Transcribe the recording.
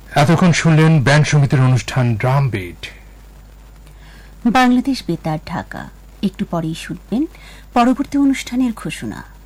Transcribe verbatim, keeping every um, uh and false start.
এতক্ষণ শুনলেন ব্যান্ড সমিতির অনুষ্ঠান ড্রাম বিট। বাংলাদেশ বেতার ঢাকা। একটু পরেই শুনবেন পরবর্তী অনুষ্ঠানের ঘোষণা।